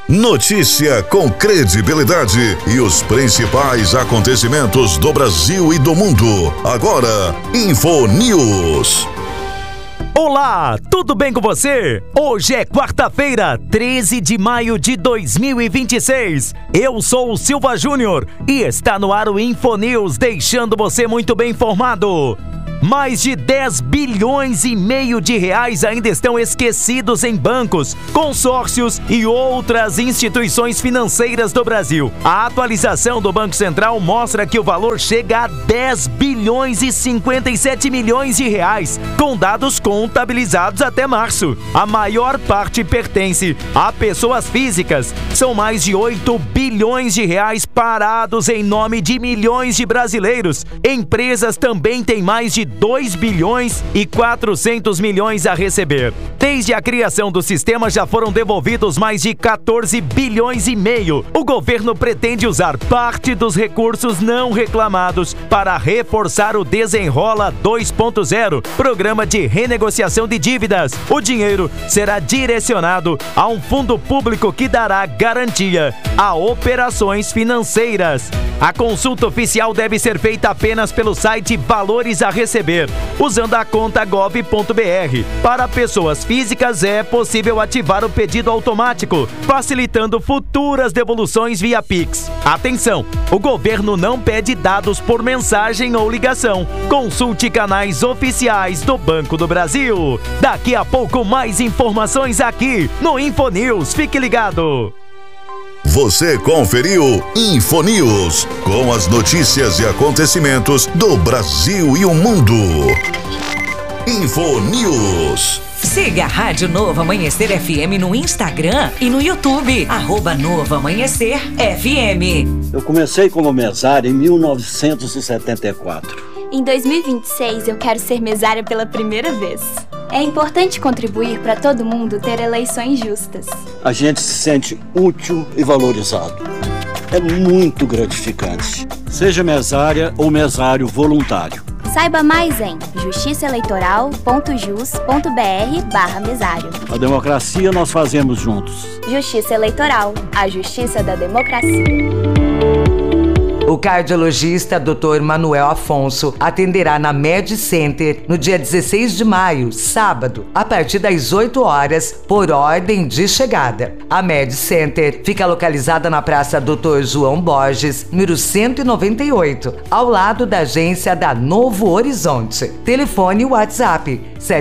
Notícia com credibilidade e os principais acontecimentos do Brasil e do mundo. Agora, InfoNews. Olá, tudo bem com você? Hoje é quarta-feira, 13 de maio de 2026. Eu sou o Silva Júnior e está no ar o InfoNews, deixando você muito bem informado. Mais de 10 bilhões e meio de reais ainda estão esquecidos em bancos, consórcios e outras instituições financeiras do Brasil. A atualização do Banco Central mostra que o valor chega a 10 bilhões e 57 milhões de reais, com dados contabilizados até março. A maior parte pertence a pessoas físicas. São mais de 8 bilhões de reais parados em nome de milhões de brasileiros. Empresas também têm mais de 2 bilhões e 400 milhões a receber. Desde a criação do sistema já foram devolvidos mais de 14 bilhões e meio. O governo pretende usar parte dos recursos não reclamados para reforçar o Desenrola 2.0, programa de renegociação de dívidas. O dinheiro será direcionado a um fundo público que dará garantia a operações financeiras. A consulta oficial deve ser feita apenas pelo site Valores a Receber, usando a conta gov.br. Para pessoas físicas é possível ativar o pedido automático, facilitando futuras devoluções via Pix. Atenção, o governo não pede dados por mensagem ou ligação. Consulte canais oficiais do Banco do Brasil. Daqui a pouco mais informações aqui no InfoNews. Fique ligado! Você conferiu InfoNews, com as notícias e acontecimentos do Brasil e o mundo. InfoNews. Siga a Rádio Novo Amanhecer FM no Instagram e no YouTube, @Novo Amanhecer FM. Eu comecei como mesária em 1974. Em 2026 eu quero ser mesária pela primeira vez. É importante contribuir para todo mundo ter eleições justas. A gente se sente útil e valorizado. É muito gratificante. Seja mesária ou mesário voluntário. Saiba mais em justiçaeleitoral.jus.br/mesário. A democracia nós fazemos juntos. Justiça Eleitoral, a justiça da democracia. O cardiologista Dr. Manuel Afonso atenderá na Med Center no dia 16 de maio, sábado, a partir das 8 horas, por ordem de chegada. A Med Center fica localizada na Praça Dr. João Borges, número 198, ao lado da agência da Novo Horizonte. Telefone WhatsApp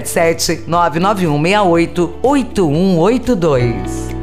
77991688182.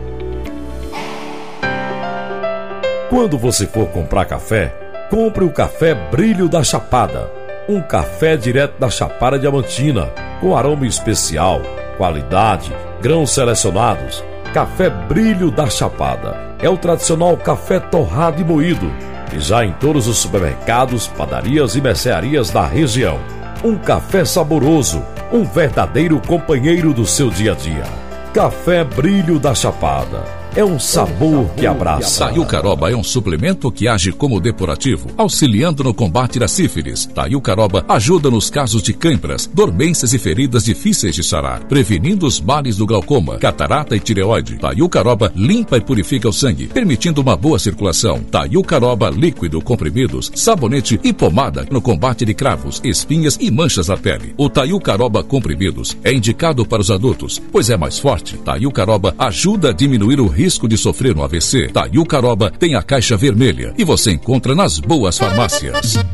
Quando você for comprar café, compre o café Brilho da Chapada. Um café direto da Chapada Diamantina, com aroma especial, qualidade, grãos selecionados. Café Brilho da Chapada é o tradicional café torrado e moído, e já em todos os supermercados, padarias e mercearias da região. Um café saboroso, um verdadeiro companheiro do seu dia a dia. Café Brilho da Chapada. É um sabor que abraça. Taiucaroba é um suplemento que age como depurativo, auxiliando no combate da sífilis. Taiucaroba ajuda nos casos de cãibras, dormências e feridas difíceis de sarar, prevenindo os males do glaucoma, catarata e tireoide. Taiucaroba limpa e purifica o sangue, permitindo uma boa circulação. Taiucaroba líquido, comprimidos, sabonete e pomada no combate de cravos, espinhas e manchas na pele. O Taiucaroba comprimidos é indicado para os adultos, pois é mais forte. Taiucaroba ajuda a diminuir o risco de sofrer um AVC. Taiucaroba tem a caixa vermelha e você encontra nas boas farmácias.